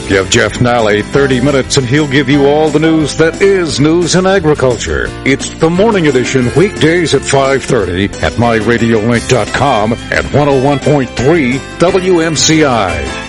Give Jeff Nally 30 minutes and he'll give you all the news that is news in agriculture. It's the morning edition, weekdays at 5:30 at myradiolink.com at 101.3 WMCI.